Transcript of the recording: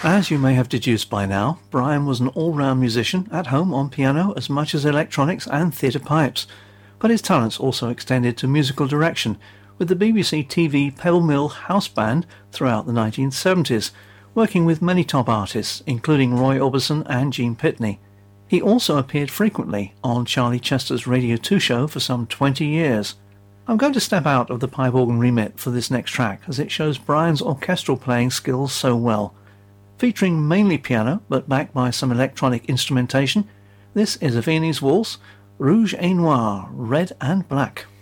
As you may have deduced by now, Brian was an all-round musician at home on piano as much as electronics and theatre pipes, but his talents also extended to musical direction, with the BBC TV Pebble Mill House Band throughout the 1970s, working with many top artists, including Roy Orbison and Gene Pitney. He also appeared frequently on Charlie Chester's Radio 2 show for some 20 years. I'm going to step out of the pipe organ remit for this next track, as it shows Brian's orchestral playing skills so well. Featuring mainly piano, but backed by some electronic instrumentation, this is a Viennese waltz, Rouge et Noir, Red and Black.